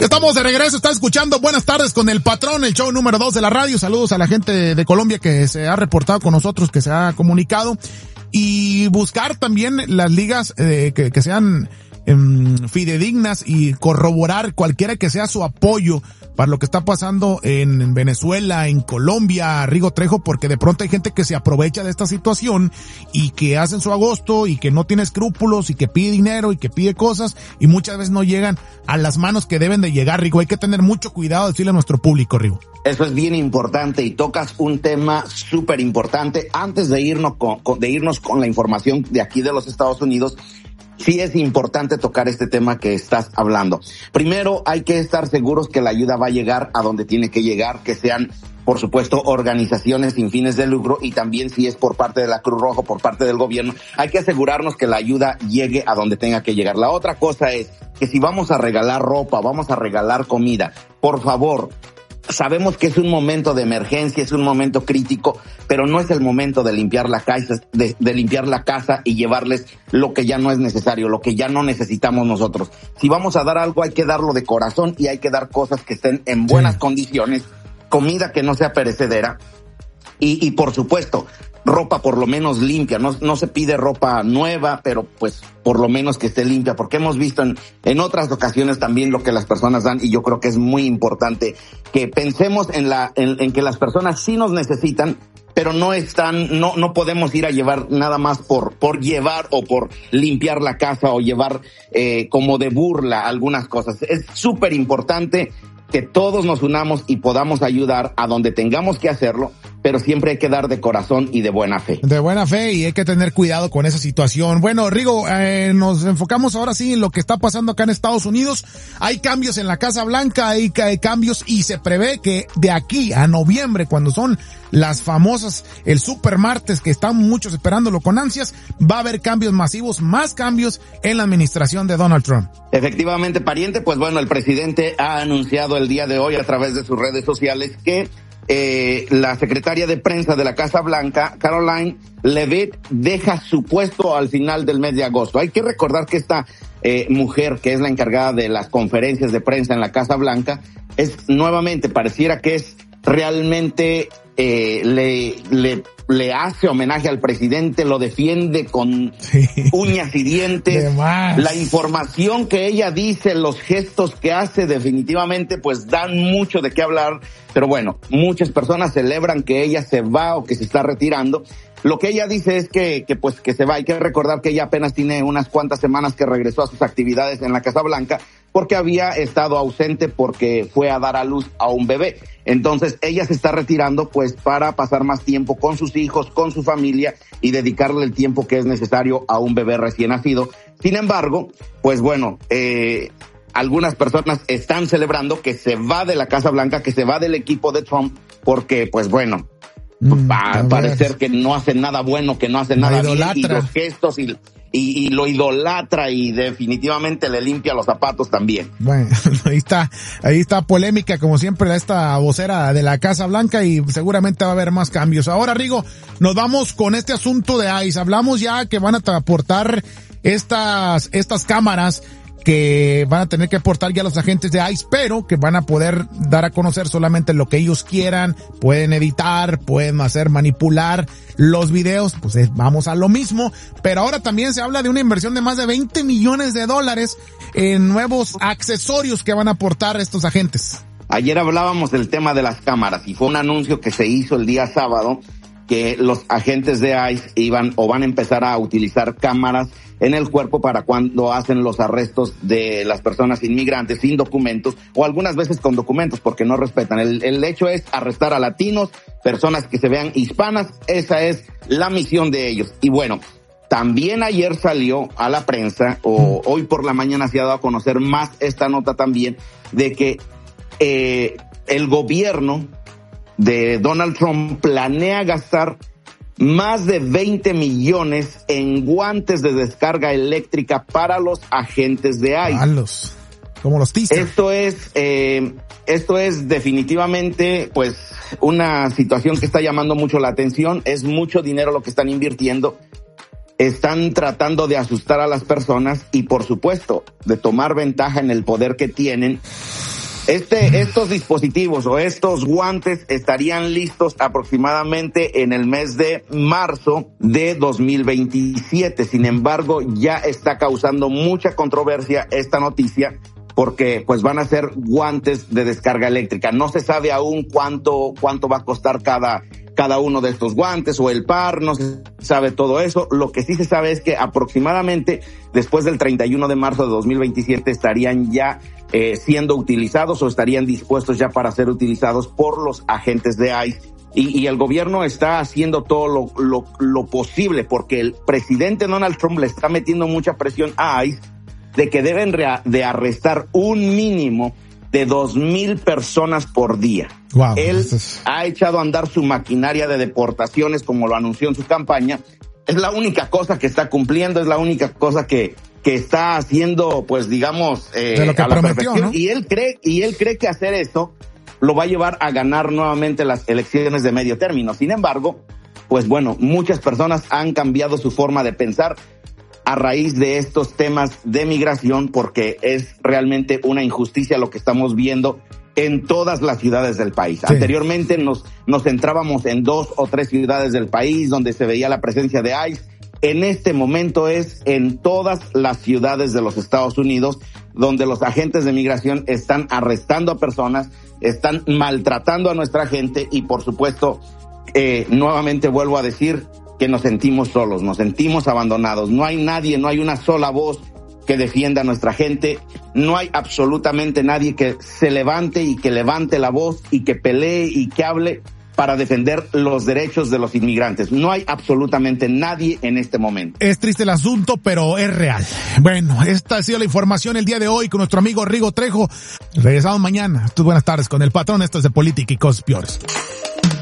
Estamos de regreso, está escuchando Buenas Tardes con el Patrón, el show número 2 de la radio. Saludos a la gente de Colombia que se ha reportado con nosotros, que se ha comunicado. Y buscar también las ligas que sean fidedignas y corroborar cualquiera que sea su apoyo para lo que está pasando en Venezuela, en Colombia, Rigo Trejo, porque de pronto hay gente que se aprovecha de esta situación y que hacen su agosto y que no tiene escrúpulos y que pide dinero y que pide cosas y muchas veces no llegan a las manos que deben de llegar, Rigo. Hay que tener mucho cuidado, decirle a nuestro público, Rigo. Eso es bien importante y tocas un tema súper importante. Antes de irnos con la información de aquí de los Estados Unidos, sí es importante tocar este tema que estás hablando. Primero, hay que estar seguros que la ayuda va a llegar a donde tiene que llegar, que sean, por supuesto, organizaciones sin fines de lucro, y también si es por parte de la Cruz Roja, por parte del gobierno, hay que asegurarnos que la ayuda llegue a donde tenga que llegar. La otra cosa es que si vamos a regalar ropa, vamos a regalar comida, por favor, sabemos que es un momento de emergencia, es un momento crítico, pero no es el momento de limpiar la casa, de limpiar la casa y llevarles lo que ya no es necesario, lo que ya no necesitamos nosotros. Si vamos a dar algo, hay que darlo de corazón y hay que dar cosas que estén en buenas condiciones, comida que no sea perecedera y por supuesto, ropa por lo menos limpia. No se pide ropa nueva, pero pues por lo menos que esté limpia, porque hemos visto en otras ocasiones también lo que las personas dan, y yo creo que es muy importante que pensemos en que las personas sí nos necesitan, pero no podemos ir a llevar nada más por llevar o por limpiar la casa o llevar como de burla algunas cosas. Es súper importante que todos nos unamos y podamos ayudar a donde tengamos que hacerlo, pero siempre hay que dar de corazón y de buena fe. De buena fe, y hay que tener cuidado con esa situación. Bueno, Rigo, nos enfocamos ahora sí en lo que está pasando acá en Estados Unidos. Hay cambios en la Casa Blanca, hay cambios, y se prevé que de aquí a noviembre, cuando son las famosas, el supermartes, que están muchos esperándolo con ansias, va a haber cambios masivos, más cambios en la administración de Donald Trump. Efectivamente, pariente, pues bueno, el presidente ha anunciado el día de hoy a través de sus redes sociales que la secretaria de prensa de la Casa Blanca, Karoline Leavitt, deja su puesto al final del mes de agosto. Hay que recordar que esta mujer, que es la encargada de las conferencias de prensa en la Casa Blanca, es nuevamente, pareciera que es realmente le hace homenaje al presidente, lo defiende con uñas y dientes. La información que ella dice, los gestos que hace, definitivamente pues dan mucho de qué hablar. Pero bueno, muchas personas celebran que ella se va o que se está retirando. Lo que ella dice es que se va. Hay que recordar que ella apenas tiene unas cuantas semanas que regresó a sus actividades en la Casa Blanca, porque había estado ausente porque fue a dar a luz a un bebé. Entonces ella se está retirando pues para pasar más tiempo con sus hijos, con su familia, y dedicarle el tiempo que es necesario a un bebé recién nacido. Sin embargo, pues bueno, algunas personas están celebrando que se va de la Casa Blanca, que se va del equipo de Trump, porque pues bueno, va a parecer que no hace nada bueno, que no hace nada bien, y los gestos y lo idolatra, y definitivamente le limpia los zapatos también. Bueno, ahí está polémica, como siempre, esta vocera de la Casa Blanca, y seguramente va a haber más cambios. Ahora, Rigo, nos vamos con este asunto de ICE. Hablamos ya que van a aportar estas cámaras que van a tener que aportar ya los agentes de ICE, pero que van a poder dar a conocer solamente lo que ellos quieran. Pueden editar, pueden manipular los videos, pues vamos a lo mismo. Pero ahora también se habla de una inversión de más de $20 millones en nuevos accesorios que van a aportar estos agentes. Ayer hablábamos del tema de las cámaras, y fue un anuncio que se hizo el día sábado, que los agentes de ICE van a empezar a utilizar cámaras en el cuerpo para cuando hacen los arrestos de las personas inmigrantes sin documentos, o algunas veces con documentos porque no respetan. El hecho es arrestar a latinos, personas que se vean hispanas. Esa es la misión de ellos. Y bueno, también ayer salió a la prensa, o hoy por la mañana se ha dado a conocer más esta nota también, de que el gobierno de Donald Trump planea gastar más de 20 millones en guantes de descarga eléctrica para los agentes de ICE. Como los teaser. Esto es definitivamente pues una situación que está llamando mucho la atención. Es mucho dinero lo que están invirtiendo. están tratando de asustar a las personas y, por supuesto, de tomar ventaja en el poder que tienen. Estos dispositivos o estos guantes estarían listos aproximadamente en el mes de marzo de 2027. Sin embargo, ya está causando mucha controversia esta noticia porque pues van a ser guantes de descarga eléctrica. No se sabe aún cuánto va a costar cada uno de estos guantes o el par, no se sabe todo eso. Lo que sí se sabe es que aproximadamente después del 31 de marzo de 2027 estarían ya siendo utilizados o estarían dispuestos ya para ser utilizados por los agentes de ICE. Y el gobierno está haciendo todo lo posible porque el presidente Donald Trump le está metiendo mucha presión a ICE de que deben de arrestar un mínimo de 2,000 personas por día. Wow, Él ha echado a andar su maquinaria de deportaciones, como lo anunció en su campaña. Es la única cosa que está cumpliendo, es la única cosa que está haciendo, pues digamos, de lo que a la prometió, perfección. ¿no? Y él cree que hacer eso lo va a llevar a ganar nuevamente las elecciones de medio término. Sin embargo, pues bueno, muchas personas han cambiado su forma de pensar a raíz de estos temas de migración, porque es realmente una injusticia lo que estamos viendo en todas las ciudades del país. Sí. Anteriormente nos centrábamos en 2 o 3 ciudades del país donde se veía la presencia de ICE. En este momento es en todas las ciudades de los Estados Unidos donde los agentes de migración están arrestando a personas, están maltratando a nuestra gente y, por supuesto, nuevamente vuelvo a decir que nos sentimos solos, nos sentimos abandonados. No hay nadie, no hay una sola voz que defienda a nuestra gente. No hay absolutamente nadie que se levante y que levante la voz y que pelee y que hable para defender los derechos de los inmigrantes. No hay absolutamente nadie en este momento. Es triste el asunto, pero es real. Bueno, esta ha sido la información el día de hoy con nuestro amigo Rigo Trejo. Regresamos mañana. Buenas tardes con el patrón. Esto es de Política y Cosas Peores.